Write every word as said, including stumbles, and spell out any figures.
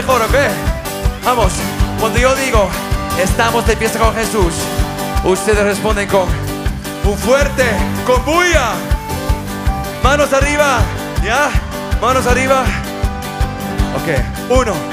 mejor, ¿ok? Vamos, cuando yo digo estamos de fiesta con Jesús, ustedes responden con un fuerte, con bulla. Manos arriba, ¿ya? Manos arriba. Ok, uno.